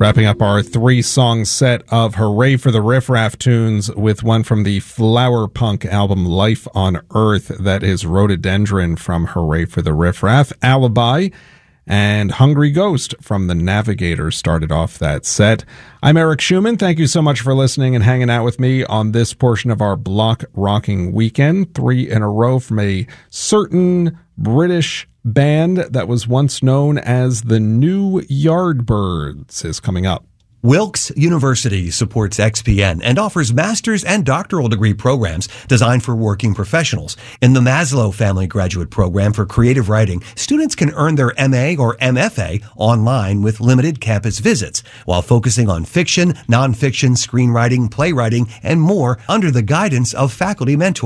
Wrapping up our 3-song set of Hooray for the Riff Raff tunes with one from the Flower Punk album Life on Earth. That is Rhododendron from Hooray for the Riff Raff. Alibi and Hungry Ghost from The Navigator started off that set. I'm Eric Schumann. Thank you so much for listening and hanging out with me on this portion of our block rocking weekend. 3 in a row from a certain British band that was once known as the New Yardbirds is coming up. Wilkes University supports XPN and offers master's and doctoral degree programs designed for working professionals. In the Maslow Family Graduate Program for Creative Writing, students can earn their MA or MFA online with limited campus visits, while focusing on fiction, nonfiction, screenwriting, playwriting, and more under the guidance of faculty mentors.